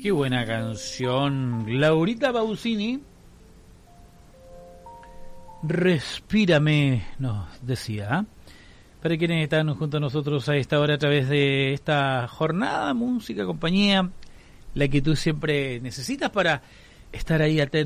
Qué buena canción. Laurita Pausini. Respírame, nos decía. Para quienes están junto a nosotros a esta hora a través de esta jornada, música, compañía, la que tú siempre necesitas para estar ahí atento